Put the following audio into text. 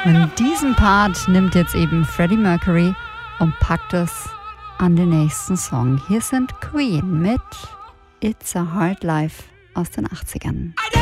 Und diesen Part nimmt jetzt eben Freddie Mercury und packt es an den nächsten Song. Hier sind Queen mit It's a Hard Life aus den 80ern.